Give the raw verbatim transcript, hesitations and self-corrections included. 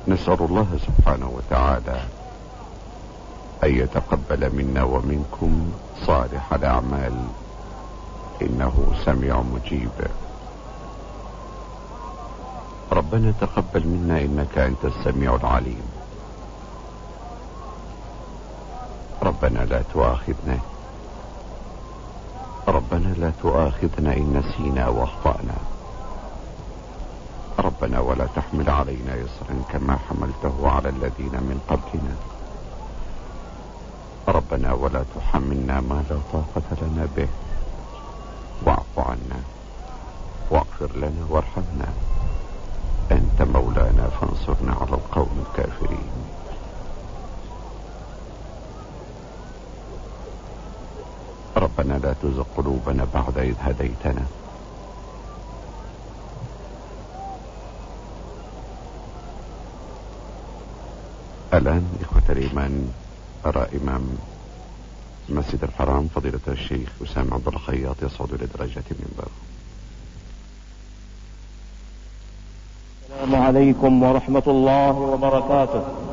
نسأل الله سبحانه وتعالى أن يتقبل منا ومنكم صالح الأعمال، إنه سميع مجيب. ربنا تقبل منا إنك أنت السميع العليم. ربنا لا تؤاخذنا ربنا لا تؤاخذنا إن نسينا واخطأنا. ربنا ولا تحمل علينا يسرا كما حملته على الذين من قبلنا. ربنا ولا تحملنا ما لا طاقة لنا به. واعف عنا واغفر لنا وارحمنا، أنت مولانا فانصرنا على القوم الكافرين. ربنا لا تزغ قلوبنا بعد إذ هديتنا. الآن إخوة الإيمان، أرى إمام المسجد الحرام فضيلة الشيخ أسامة عبد الخياط يصعد إلى درجة المنبر. السلام عليكم ورحمة الله وبركاته.